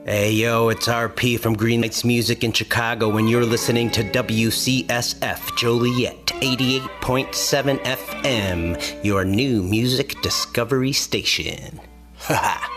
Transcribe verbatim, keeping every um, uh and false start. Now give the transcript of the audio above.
Hey yo, it's R P from Green Lights Music in Chicago, and you're listening to W C S F Joliet eighty-eight point seven F M, your new music discovery station. Ha ha!